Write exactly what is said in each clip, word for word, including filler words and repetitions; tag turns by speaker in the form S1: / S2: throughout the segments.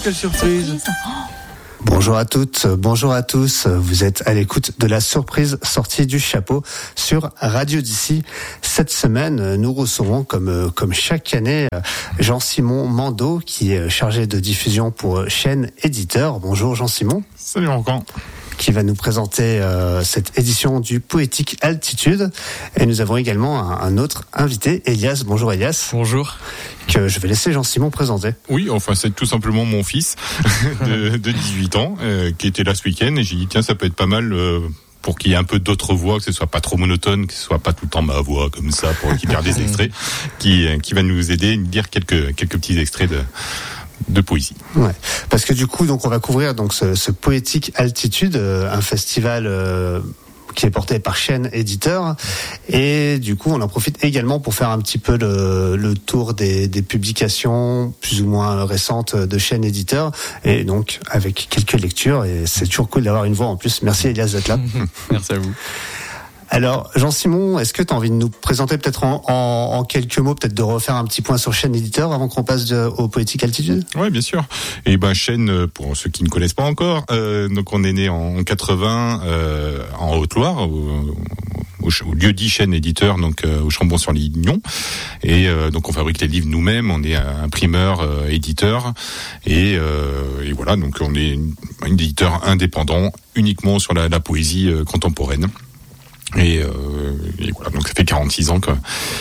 S1: quelle surprise,
S2: surprise. Oh.
S3: Bonjour à toutes, bonjour à tous. Vous êtes à l'écoute de la surprise sortie du chapeau sur Radio d'ici. Cette semaine, nous recevons comme comme chaque année Jean-Simon Mando, qui est chargé de diffusion pour Chaîne Éditeur. Bonjour Jean-Simon.
S1: Salut Rencan.
S3: Qui va nous présenter euh, cette édition du Poétique Altitude. Et nous avons également un, un autre invité, Elias. Bonjour Elias.
S4: Bonjour.
S3: Que je vais laisser Jean-Simon présenter.
S1: Oui, enfin c'est tout simplement mon fils de, de dix-huit ans euh, qui était là ce week-end et j'ai dit tiens ça peut être pas mal euh, pour qu'il y ait un peu d'autres voix, que ce soit pas trop monotone, que ce soit pas tout le temps ma voix comme ça pour qu'il y ait des extraits, qui qui va nous aider à nous dire quelques quelques petits extraits de de poésie.
S3: Ouais. Parce que du coup, donc on va couvrir donc ce, ce Poétique Altitude, euh, un festival euh, qui est porté par Chaîne Éditeur, et du coup, on en profite également pour faire un petit peu le, le tour des, des publications plus ou moins récentes de Chaîne Éditeur, et donc avec quelques lectures. Et c'est toujours cool d'avoir une voix en plus. Merci Elias d'être là.
S4: Merci à vous.
S3: Alors, Jean-Simon, est-ce que tu as envie de nous présenter peut-être en, en, en quelques mots, peut-être de refaire un petit point sur Chaîne Éditeur avant qu'on passe de, au Poétique Altitude ?
S1: Oui, bien sûr. Et ben Chaîne, pour ceux qui ne connaissent pas encore, euh, donc on est né en quatre-vingts euh, en Haute-Loire, au, au, au lieu-dit Chaîne Éditeur, donc euh, au Chambon-sur-Lignon. Et euh, donc on fabrique les livres nous-mêmes, on est imprimeur, euh, éditeur, et, euh, et voilà, donc on est un éditeur indépendant uniquement sur la, la poésie euh, contemporaine. Et, euh, et voilà, donc ça fait quarante-six ans que,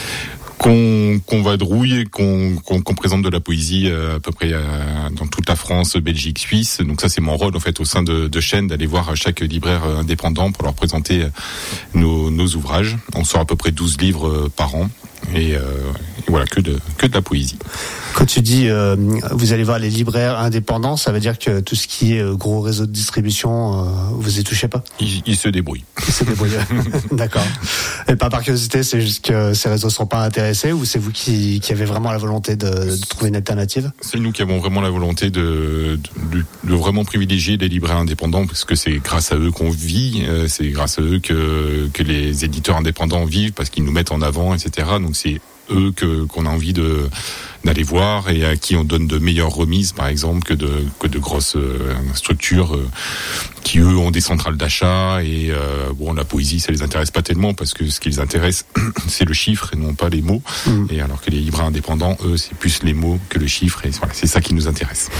S1: qu'on, qu'on va drouiller, qu'on, qu'on, qu'on présente de la poésie euh, à peu près euh, dans toute la France, Belgique, Suisse. Donc ça c'est mon rôle en fait au sein de, de Chaîne, d'aller voir chaque libraire indépendant pour leur présenter nos, nos ouvrages. On sort à peu près douze livres par an. Et, euh, et voilà, que de que de la poésie.
S3: Quand tu dis euh, vous allez voir les libraires indépendants, ça veut dire que tout ce qui est euh, gros réseau de distribution, euh, vous y touchez pas ?
S1: Ils, ils se débrouillent.
S3: Ils se débrouillent. D'accord. Et pas par curiosité, c'est juste que ces réseaux sont pas intéressés, ou c'est vous qui, qui avez vraiment la volonté de, de trouver une alternative ?
S1: C'est nous qui avons vraiment la volonté de, de, de vraiment privilégier les libraires indépendants, parce que c'est grâce à eux qu'on vit, c'est grâce à eux que que les éditeurs indépendants vivent, parce qu'ils nous mettent en avant, et cetera. Donc c'est eux que qu'on a envie de d'aller voir et à qui on donne de meilleures remises, par exemple, que de que de grosses euh, structures euh, qui eux ont des centrales d'achat. Et euh, bon, la poésie ça les intéresse pas tellement, parce que ce qui les intéresse c'est le chiffre et non pas les mots. Mmh. Et alors que les libraires indépendants, eux, c'est plus les mots que le chiffre, et voilà, c'est ça qui nous intéresse.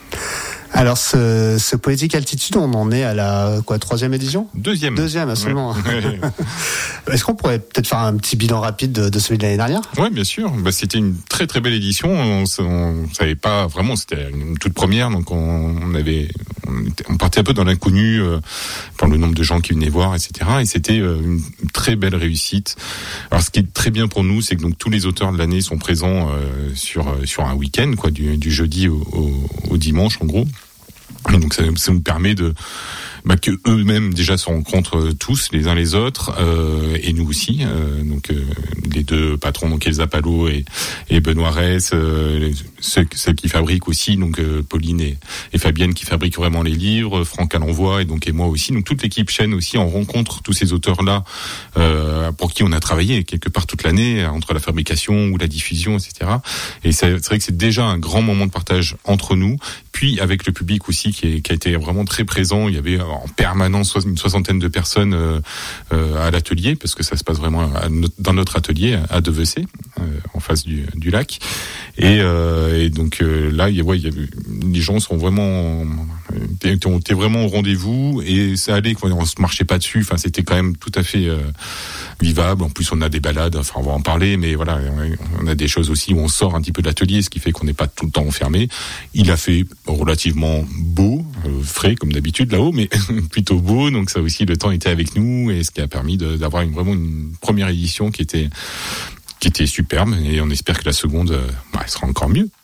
S3: Alors, ce, ce Poétique Altitude, on en est à la quoi, troisième édition ?
S1: Deuxième.
S3: Deuxième, absolument.
S1: Ouais.
S3: Est-ce qu'on pourrait peut-être faire un petit bilan rapide de, de celui de l'année dernière ?
S1: Oui, bien sûr. Bah, c'était une très très belle édition. On, on savait pas vraiment, c'était une toute première, donc on, on avait, on, était, on partait un peu dans l'inconnu euh, par le nombre de gens qui venaient voir, et cetera. Et c'était euh, une très belle réussite. Alors, ce qui est très bien pour nous, c'est que donc tous les auteurs de l'année sont présents euh, sur sur un week-end, quoi, du, du jeudi au, au, au dimanche, en gros. Et donc ça, ça nous permet de bah, que eux-mêmes déjà se rencontrent tous les uns les autres, euh, et nous aussi. Euh, donc euh, les deux patrons, donc Elsa Palot et, et Benoît Ress, euh, ceux, ceux qui fabriquent aussi, donc euh, Pauline et, et Fabienne qui fabriquent vraiment les livres, Franck à l'envoi et donc et moi aussi. Donc toute l'équipe Chaîne aussi, on rencontre tous ces auteurs-là euh, pour qui on a travaillé quelque part toute l'année entre la fabrication ou la diffusion, et cetera. Et c'est, c'est vrai que c'est déjà un grand moment de partage entre nous, puis avec le public aussi qui, est, qui a été vraiment très présent. Il y avait en permanence une soixantaine de personnes euh, euh, à l'atelier, parce que ça se passe vraiment à notre, dans notre atelier à Devecé, euh, en face du, du lac. Et, euh, et donc euh, là, il y a, ouais, il y a, les gens sont vraiment, étaient vraiment au rendez-vous, et ça allait, quoi, on se marchait pas dessus. Enfin, c'était quand même tout à fait euh, vivable. En plus, on a des balades. Enfin, on va en parler, mais voilà, on a des choses aussi où on sort un petit peu de l'atelier, ce qui fait qu'on n'est pas tout le temps enfermé. Il a fait relativement beau, euh, frais comme d'habitude là-haut, mais plutôt beau. Donc ça aussi, le temps était avec nous, et ce qui a permis de, d'avoir une, vraiment une première édition qui était qui était superbe, et on espère que la seconde euh, bah, elle sera encore mieux.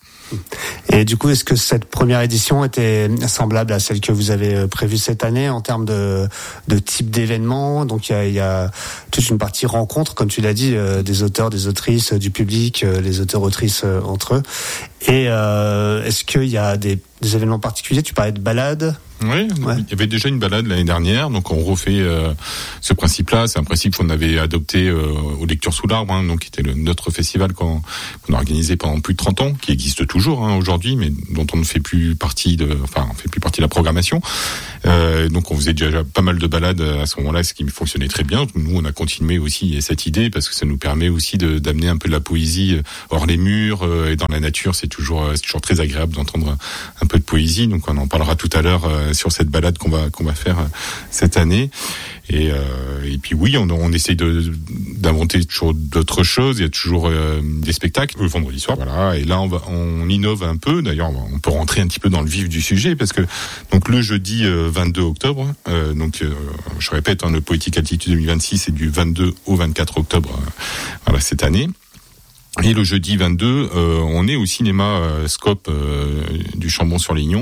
S3: Et du coup, est-ce que cette première édition était semblable à celle que vous avez prévue cette année en termes de, de type d'événement ? Donc il y a, il y a toute une partie rencontre, comme tu l'as dit, euh, des auteurs, des autrices, du public, euh, les auteurs-autrices euh, entre eux. Et euh, est-ce qu'il y a des, des événements particuliers ? Tu parlais de balades.
S1: Oui, ouais. Il y avait déjà une balade l'année dernière, donc on refait euh, ce principe-là. C'est un principe qu'on avait adopté euh, aux Lectures sous l'arbre, hein, donc qui était le, notre festival qu'on, qu'on a organisé pendant plus de trente ans, qui existe toujours hein, aujourd'hui, mais dont on ne fait plus partie de, enfin, on fait plus partie de la programmation. Euh, donc on faisait déjà pas mal de balades à ce moment-là, ce qui fonctionnait très bien. Nous, on a continué aussi cette idée parce que ça nous permet aussi de, d'amener un peu de la poésie hors les murs euh, et dans la nature. C'est toujours, c'est toujours très agréable d'entendre un peu de poésie. Donc on en parlera tout à l'heure euh, sur cette balade qu'on va qu'on va faire cette année. Et, euh, et puis oui, on, on essaye de, d'inventer toujours d'autres choses. Il y a toujours euh, des spectacles le vendredi soir. Voilà. Et là, on va, on innove un peu. D'ailleurs, on peut rentrer un petit peu dans le vif du sujet parce que donc le jeudi euh, vingt-deux octobre. Euh, donc, euh, je répète, hein, le Poétique Altitude deux mille vingt-six c'est du vingt-deux au vingt-quatre octobre. Euh, voilà cette année. Et le jeudi vingt-deux, euh, on est au cinéma euh, Scope euh, du Chambon-sur-Lignon.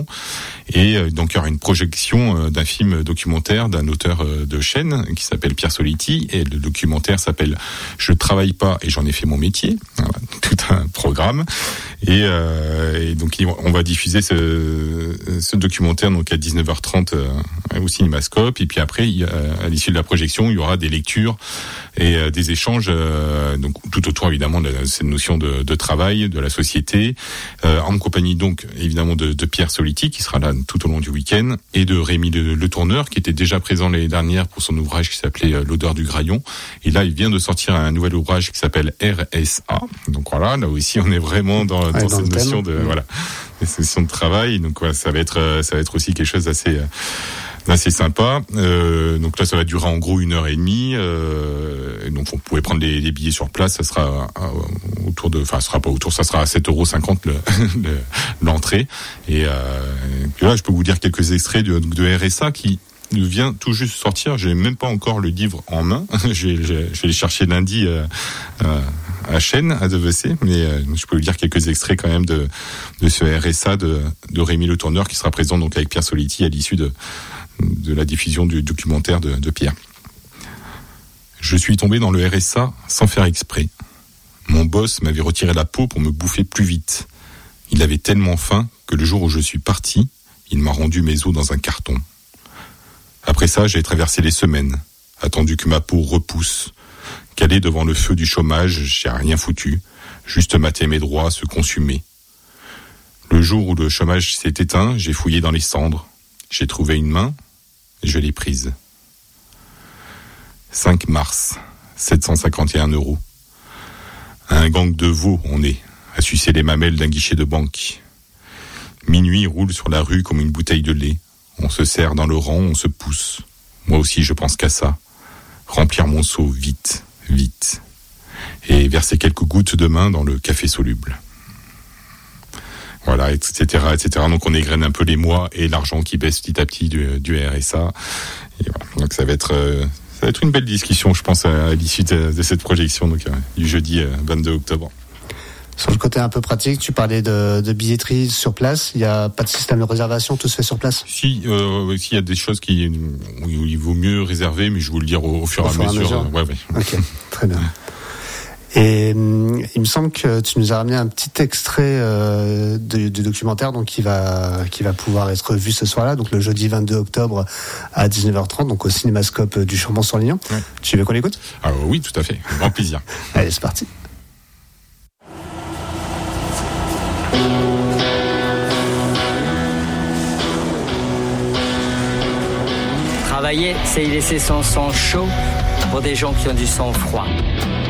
S1: Et euh, donc, il y aura une projection euh, d'un film documentaire d'un auteur euh, de chaîne qui s'appelle Pierre Soliti. Et le documentaire s'appelle « Je travaille pas et j'en ai fait mon métier ». Voilà, tout un programme. Et, euh, et donc, on va diffuser ce, ce documentaire donc à dix-neuf heures trente euh, au cinéma Scope. Et puis après, il y a, à l'issue de la projection, il y aura des lectures et euh, des échanges, euh, donc tout autour évidemment de cette notion de, de travail, de la société, euh, en compagnie donc évidemment de, de Pierre Soliti qui sera là tout au long du week-end et de Rémi Le, Le Tourneur qui était déjà présent l'année dernière pour son ouvrage qui s'appelait euh, L'odeur du graillon. Et là, il vient de sortir un nouvel ouvrage qui s'appelle R S A. Donc voilà, là aussi on est vraiment dans, ouais, dans, dans cette notion de, mmh. voilà, cette notion de travail. Donc voilà, ça va être, ça va être aussi quelque chose d'assez, assez sympa. Euh, donc là, ça va durer en gros une heure et demie. Euh, donc vous pouvez prendre les, les billets sur place. Ça sera euh, autour de, enfin, ça sera pas autour, ça sera à sept euros cinquante le, le, l'entrée. Et, euh, et puis là, je peux vous dire quelques extraits de, de R S A qui vient tout juste sortir. J'ai même pas encore le livre en main. je, vais, je, je vais le chercher lundi euh, euh, à Chêne, à D V C. Mais euh, je peux vous lire quelques extraits quand même de, de ce R S A de, de Rémi Le Tourneur qui sera présent donc avec Pierre Soliti à l'issue de de la diffusion du documentaire de, de Pierre. Je suis tombé dans le R S A sans faire exprès. Mon boss m'avait retiré la peau pour me bouffer plus vite. Il avait tellement faim que le jour où je suis parti, il m'a rendu mes os dans un carton. Après ça, j'ai traversé les semaines, attendu que ma peau repousse. Calé devant le feu du chômage, j'ai rien foutu, juste maté mes droits se consumer. Le jour où le chômage s'est éteint, j'ai fouillé dans les cendres. J'ai trouvé une main, je l'ai prise. cinq mars, sept cent cinquante et un euros. Un gang de veaux, on est, à sucer les mamelles d'un guichet de banque. Minuit roule sur la rue comme une bouteille de lait. On se serre dans le rang, on se pousse. Moi aussi, je pense qu'à ça. Remplir mon seau vite, vite. Et verser quelques gouttes de main dans le café soluble. Voilà, et cetera, et cetera. Donc on égrène un peu les mois et l'argent qui baisse petit à petit du, du R S A. Et voilà. Donc ça va être, euh, ça va être une belle discussion, je pense, à, à l'issue de, de cette projection donc, euh, du jeudi euh, vingt-deux octobre.
S3: Sur le côté un peu pratique, tu parlais de, de billetterie sur place. Il n'y a pas de système de réservation, tout se fait sur place.
S1: Si, euh, s'il y a des choses qui, où il vaut mieux réserver, mais je vais vous le dire au, au fur et à mesure. mesure. Ouais, ouais.
S3: Ok, très bien. Et hum, il me semble que tu nous as ramené un petit extrait euh, du, du documentaire donc qui va qui va pouvoir être vu ce soir-là, donc le jeudi vingt-deux octobre à dix-neuf heures trente, donc au Cinémascope du Chambon-sur-Lignon. Ouais. Tu veux qu'on l'écoute ?
S1: Ah oui, tout à fait, grand plaisir.
S3: Allez, c'est parti.
S2: Travailler, c'est y laisser son sang chaud pour des gens qui ont du sang froid.